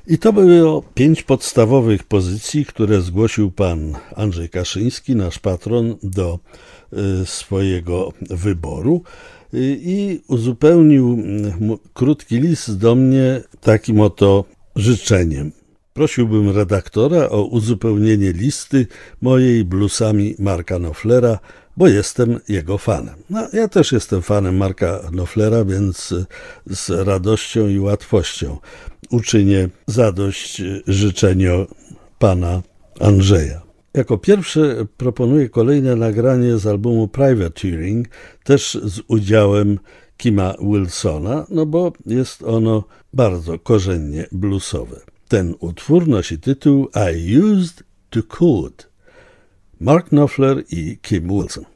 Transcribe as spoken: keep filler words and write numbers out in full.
I to było pięć podstawowych pozycji, które zgłosił pan Andrzej Kaszyński, nasz patron, do swojego wyboru i uzupełnił krótki list do mnie takim oto życzeniem. Prosiłbym redaktora o uzupełnienie listy mojej bluesami Marka Knopflera, bo jestem jego fanem. No, ja też jestem fanem Marka Knopflera, więc z radością i łatwością uczynię zadość życzeniu pana Andrzeja. Jako pierwsze proponuję kolejne nagranie z albumu Privateering, też z udziałem Kima Wilsona, no bo jest ono bardzo korzennie bluesowe. Ten utwór nosi tytuł I Used to Could. Mark Knopfler i Kim Wilson.